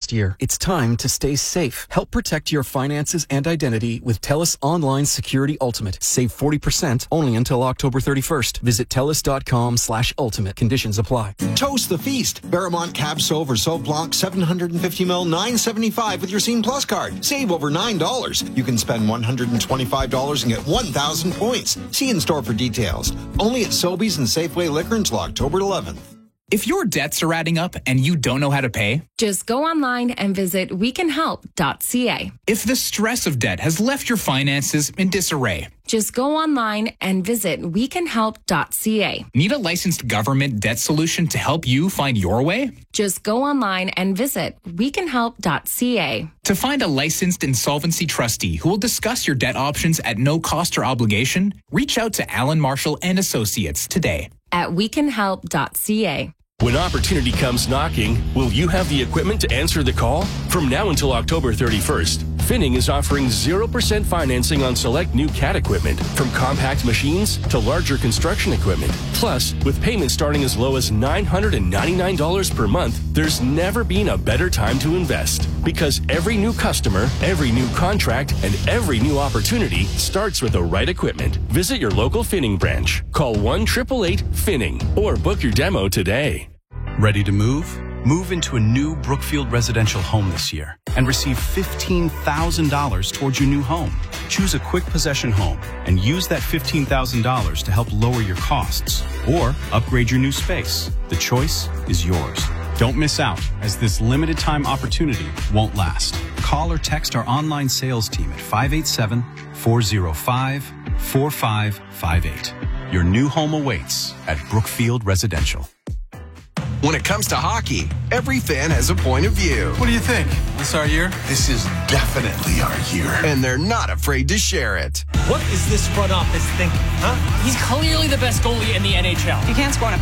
last year. It's time to stay safe. Help protect your finances and identity with TELUS Online Security Ultimate. Save 40% only until October 31st. Visit TELUS.com/ultimate. Conditions apply. Toast the feast. Barramont Cab Sauv or Sauv Blanc 750ml $9.75 with your Scene Plus card. Save over $9. You can spend $125 and get 1,000 points. See in store for details. Only at Sobeys and Safeway Liquor until October 11th. If your debts are adding up and you don't know how to pay, just go online and visit wecanhelp.ca. If the stress of debt has left your finances in disarray, just go online and visit wecanhelp.ca. Need a licensed government debt solution to help you find your way? Just go online and visit wecanhelp.ca. To find a licensed insolvency trustee who will discuss your debt options at no cost or obligation, reach out to Alan Marshall and Associates today at wecanhelp.ca. When opportunity comes knocking, will you have the equipment to answer the call? From now until October 31st, Finning is offering 0% financing on select new CAT equipment, from compact machines to larger construction equipment. Plus, with payments starting as low as $999 per month, there's never been a better time to invest. Because every new customer, every new contract, and every new opportunity starts with the right equipment. Visit your local Finning branch. Call 1-888-FINNING or book your demo today. Ready to move? Move into a new Brookfield residential home this year and receive $15,000 towards your new home. Choose a quick possession home and use that $15,000 to help lower your costs or upgrade your new space. The choice is yours. Don't miss out, as this limited time opportunity won't last. Call or text our online sales team at 587-405-4558. Your new home awaits at Brookfield Residential. When it comes to hockey, every fan has a point of view. What do you think? This our year? This is definitely our year. And they're not afraid to share it. What is this front office thinking, huh? He's clearly the best goalie in the NHL. You can't score on a